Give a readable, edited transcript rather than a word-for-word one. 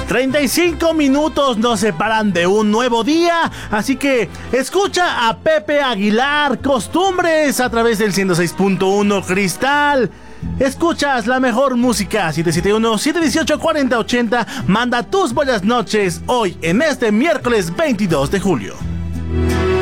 35 minutos nos separan de un nuevo día, así que escucha a Pepe Aguilar, Costumbres, a través del 106.1 Cristal. Escuchas la mejor música, 771-718-4080. Manda tus buenas noches hoy en este miércoles 22 de julio.